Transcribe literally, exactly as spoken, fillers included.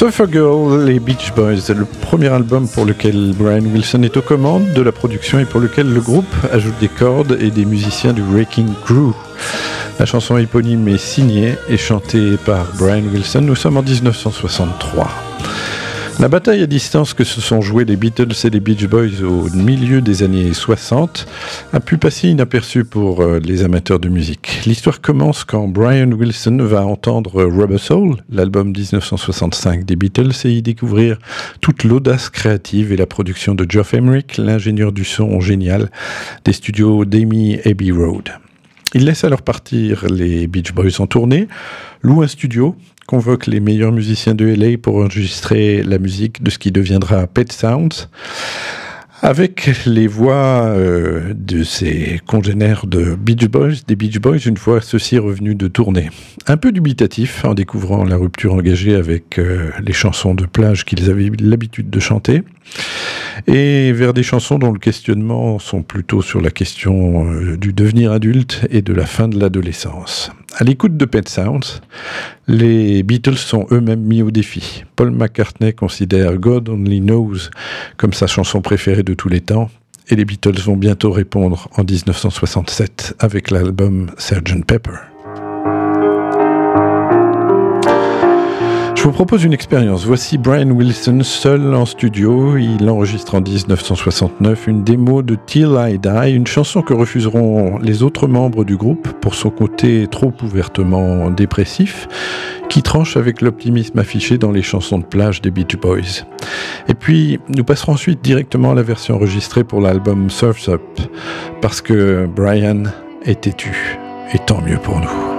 Surfer Girl, les Beach Boys, c'est le premier album pour lequel Brian Wilson est aux commandes de la production et pour lequel le groupe ajoute des cordes et des musiciens du Wrecking Crew. La chanson éponyme est signée et chantée par Brian Wilson. Nous sommes en dix-neuf cent soixante-trois. La bataille à distance que se sont jouées les Beatles et les Beach Boys au milieu des années soixante a pu passer inaperçue pour les amateurs de musique. L'histoire commence quand Brian Wilson va entendre Rubber Soul, l'album dix-neuf cent soixante-cinq des Beatles, et y découvrir toute l'audace créative et la production de Geoff Emerick, l'ingénieur du son génial des studios d'Amy Abbey Road. Il laisse alors partir les Beach Boys en tournée, loue un studio, convoque les meilleurs musiciens de L A pour enregistrer la musique de ce qui deviendra Pet Sounds, avec les voix euh, de ses congénères de Beach Boys, des Beach Boys, une fois ceux-ci revenus de tournée. Un peu dubitatif en découvrant la rupture engagée avec euh, les chansons de plage qu'ils avaient l'habitude de chanter, et vers des chansons dont le questionnement sont plutôt sur la question euh, du devenir adulte et de la fin de l'adolescence. À l'écoute de Pet Sounds, les Beatles sont eux-mêmes mis au défi. Paul McCartney considère God Only Knows comme sa chanson préférée de tous les temps, et les Beatles vont bientôt répondre en dix-neuf cent soixante-sept avec l'album sergeant Pepper. Je vous propose une expérience. Voici Brian Wilson seul en studio. Il enregistre en dix-neuf cent soixante-neuf une démo de Till I Die, une chanson que refuseront les autres membres du groupe pour son côté trop ouvertement dépressif, qui tranche avec l'optimisme affiché dans les chansons de plage des Beach Boys. Et puis, nous passerons ensuite directement à la version enregistrée pour l'album Surf's Up, parce que Brian est têtu, et tant mieux pour nous.